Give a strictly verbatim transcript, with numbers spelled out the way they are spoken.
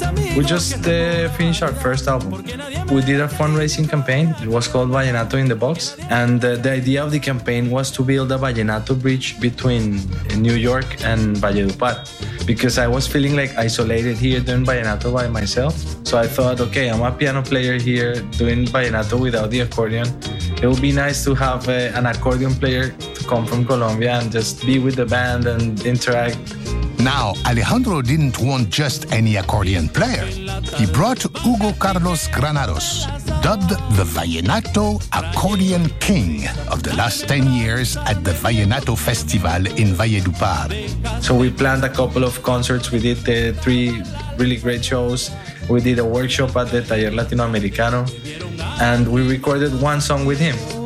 We just uh, finished our first album. We did a fundraising campaign. It was called Vallenato in the Box. And uh, the idea of the campaign was to build a Vallenato bridge between New York and Valledupar. Because I was feeling like isolated here doing Vallenato by myself. So I thought, okay, I'm a piano player here doing Vallenato without the accordion. It would be nice to have uh, an accordion player to come from Colombia and just be with the band and interact. Now, Alejandro didn't want just any accordion player. He brought Hugo Carlos Granados, dubbed the Vallenato Accordion King of the last ten years at the Vallenato Festival in Valledupar. So we planned a couple of concerts. We did uh, three really great shows. We did a workshop at the Taller Latinoamericano, and we recorded one song with him.